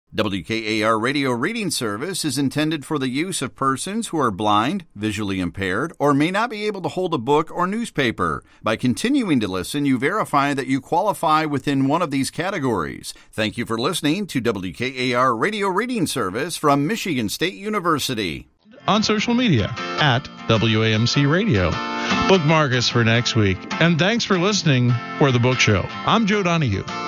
WKAR Radio Reading Service is intended for the use of persons who are blind, visually impaired, or may not be able to hold a book or newspaper. By continuing to listen, you verify that you qualify within one of these categories. Thank you for listening to WKAR Radio Reading Service from Michigan State University. On social media at WAMC Radio. Bookmark us for next week. And thanks for listening for The Book Show. I'm Joe Donahue.